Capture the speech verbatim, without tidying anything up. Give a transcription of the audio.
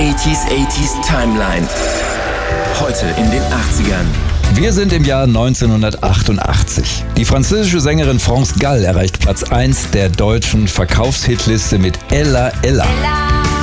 achtziger achtziger Timeline. Heute in den achtzigern. Wir sind im Jahr neunzehnhundertachtundachtzig. Die französische Sängerin France Gall erreicht Platz eins der deutschen Verkaufshitliste mit Ella Ella. Ella,